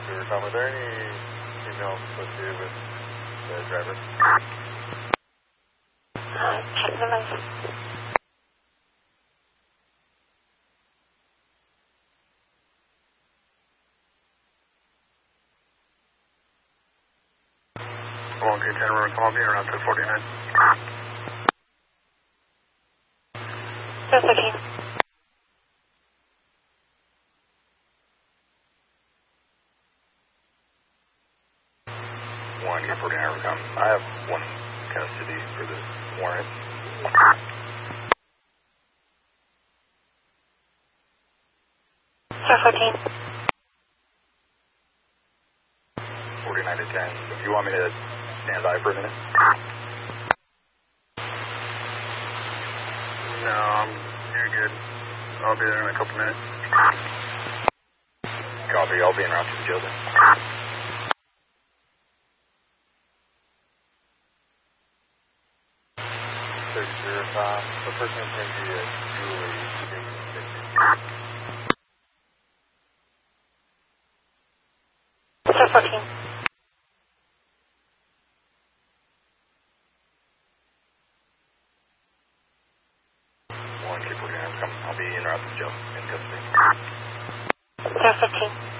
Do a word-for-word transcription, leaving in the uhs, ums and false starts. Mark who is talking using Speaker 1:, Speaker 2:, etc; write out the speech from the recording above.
Speaker 1: Zero Tom, are there any females associated with the driver?
Speaker 2: Uh, check the license.
Speaker 1: one K ten, we're calling me around two forty-nine.
Speaker 2: two thirteen.
Speaker 1: one K forty-nine, we're coming. I have one custody for this warrant.
Speaker 2: two fourteen.
Speaker 1: forty-nine to ten. If you want me to stand by for a minute? No, I'm, you're good. I'll be there in a couple minutes. Copy, I'll be en route to the jail then. Six zero five. The person in front of you is Julie.
Speaker 2: two fourteen.
Speaker 1: one K forty-nine, come. I'll be en route to the jail in custody.
Speaker 2: two fifteen.